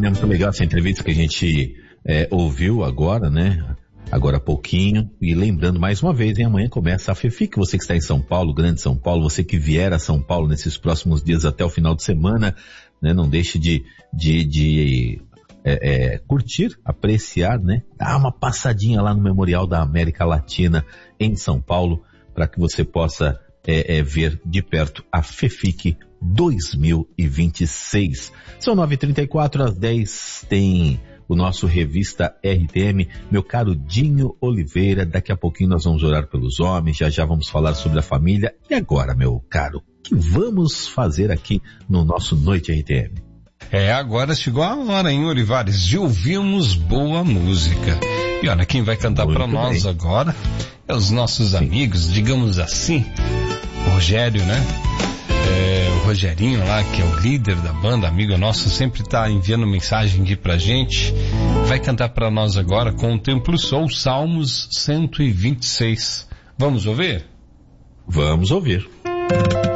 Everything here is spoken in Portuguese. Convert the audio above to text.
Marina, é muito legal essa entrevista que a gente ouviu agora, né? Agora há pouquinho. E lembrando mais uma vez, hein? Amanhã começa a FEFIC. Você que está em São Paulo, Grande São Paulo, você que vier a São Paulo nesses próximos dias até o final de semana, né? Não deixe de curtir, apreciar, né? Dar uma passadinha lá no Memorial da América Latina em São Paulo, para que você possa ver de perto a FEFIC 2026. São 9h34, às 10 tem o nosso Revista RTM. Meu caro Dinho Oliveira, daqui a pouquinho nós vamos orar pelos homens, já vamos falar sobre a família. E agora, meu caro, o que vamos fazer aqui no nosso Noite RTM? Agora chegou a hora, hein, Olivares, de ouvirmos boa música. E olha, quem vai cantar para nós agora é os nossos amigos, digamos assim, o Rogério, né? O Rogerinho lá, que é o líder da banda, amigo nosso, sempre tá enviando mensagem aqui pra gente. Vai cantar para nós agora com o Templo Soul, Salmos 126. Vamos ouvir? Vamos ouvir.